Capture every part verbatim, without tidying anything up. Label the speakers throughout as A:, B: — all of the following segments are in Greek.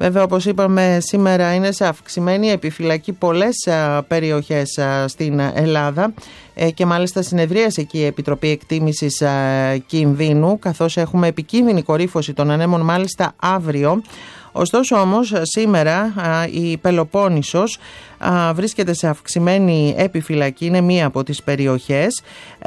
A: Βέβαια, όπως είπαμε, σήμερα είναι σε αυξημένη επιφυλακή πολλές περιοχές στην Ελλάδα και μάλιστα συνεδρίασε εκεί η Επιτροπή Εκτίμησης Κινδύνου, καθώς έχουμε επικίνδυνη κορύφωση των ανέμων μάλιστα αύριο. Ωστόσο όμως σήμερα η Πελοπόννησος βρίσκεται σε αυξημένη επιφυλακή, είναι μία από τις περιοχές.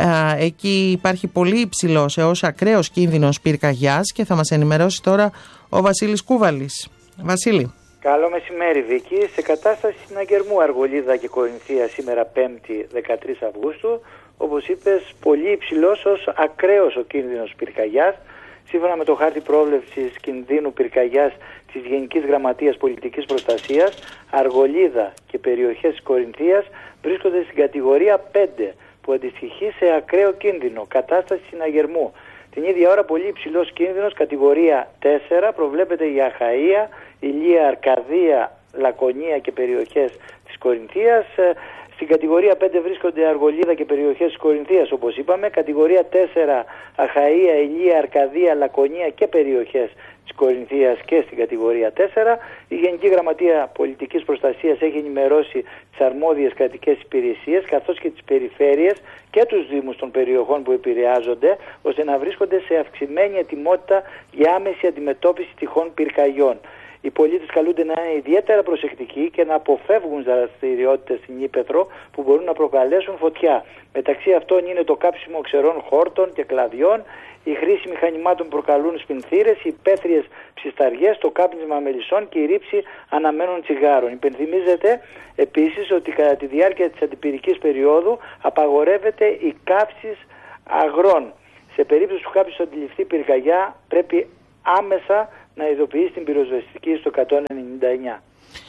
A: Εκεί υπάρχει πολύ υψηλός έως ακραίος κίνδυνος πυρκαγιάς και θα μας ενημερώσει τώρα ο Βασίλης Κούβαλης. Βασίλη.
B: Καλό μεσημέρι, Βίκη. Σε κατάσταση συναγερμού Αργολίδα και Κορινθία σήμερα πέμπτη δεκατρείς Αυγούστου, όπως είπες, πολύ υψηλός ως ακραίος ο κίνδυνος πυρκαγιάς. Σύμφωνα με το χάρτη πρόβλεψης κινδύνου πυρκαγιάς της Γενικής Γραμματείας Πολιτικής Προστασίας, Αργολίδα και περιοχές της Κορινθίας βρίσκονται στην κατηγορία πέντε, που αντιστοιχεί σε ακραίο κίνδυνο, κατάσταση συναγερμού. Την ίδια ώρα πολύ υψηλός κίνδυνος, κατηγορία τέσσερα, προβλέπεται για Αχαΐα, Ηλία, Αρκαδία, Λακωνία και περιοχές της Κορινθίας. Στην κατηγορία πέντε βρίσκονται Αργολίδα και περιοχές της Κορινθίας, όπως είπαμε. Κατηγορία τέσσερα, Αχαΐα, Ηλία, Αρκαδία, Λακωνία και περιοχές της Κορινθίας και στην κατηγορία τέσσερα. Η Γενική Γραμματεία Πολιτικής Προστασίας έχει ενημερώσει τις αρμόδιες κρατικές υπηρεσίες καθώς και τις περιφέρειες και τους δήμους των περιοχών που επηρεάζονται, ώστε να βρίσκονται σε αυξημένη ετοιμότητα για άμεση αντιμετώπιση τυχόν πυρκαγιών. Οι πολίτες καλούνται να είναι ιδιαίτερα προσεκτικοί και να αποφεύγουν δραστηριότητες στην ύπαιθρο που μπορούν να προκαλέσουν φωτιά. Μεταξύ αυτών είναι το κάψιμο ξερών χόρτων και κλαδιών, η χρήση μηχανημάτων που προκαλούν σπινθήρες, οι υπαίθριες ψισταριές, το κάπνισμα μελισσών και η ρήψη αναμένων τσιγάρων. Υπενθυμίζεται επίσης ότι κατά τη διάρκεια της αντιπυρικής περίοδου απαγορεύεται η καύση αγρών. Σε περίπτωση που κάποιος αντιληφθεί πυρκαγιά πρέπει άμεσα να ειδοποιήσει την πυροσβεστική στο εκατόν ενενήντα εννιά.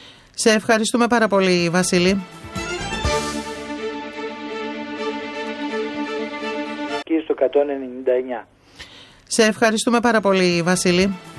A: Σε ευχαριστούμε πάρα πολύ, Βασίλη.
B: Στο εκατόν ενενήντα εννιά.
A: Σε ευχαριστούμε πάρα πολύ, Βασίλη.